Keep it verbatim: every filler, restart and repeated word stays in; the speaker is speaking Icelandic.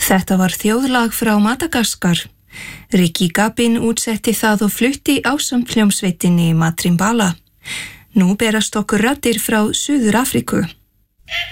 Þetta var þjóðlag frá Madagaskar. Rikki Gabin útsetti það og flutti ásamt hljómsveitinni Matrimbala. Nú berast okkur raddir frá Suður Afríku.